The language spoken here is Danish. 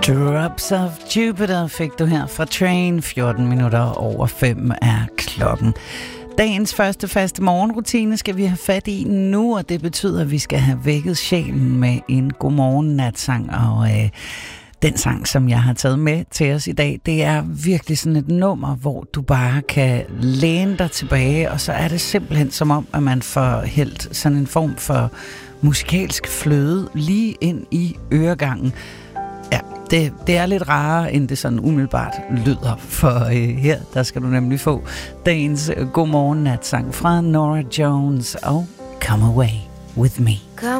Drops of Jupiter fik du her fra Train. 14 minutter over 5 er klokken. Dagens første faste morgenrutine skal vi have fat i nu, og det betyder, at vi skal have vækket sjælen med en godmorgen-natsang. Og den sang, som jeg har taget med til os i dag, det er virkelig sådan et nummer, hvor du bare kan læne dig tilbage, og så er det simpelthen som om, at man får hældt sådan en form for musikalsk fløde lige ind i øregangen. Ja, det er lidt rarere, end det sådan umiddelbart lyder, for her, der skal du nemlig få dagens godmorgen-natsang fra Norah Jones og Come Away With Me. Come